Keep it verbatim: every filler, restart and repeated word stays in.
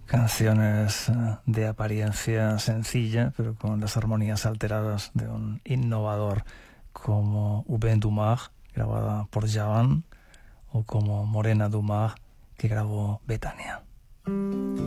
Canciones eh, de apariencia sencilla, pero con las armonías alteradas de un innovador como Uben Dumar, grabada por Javan, o como Morena Dumar, que grabó Betania.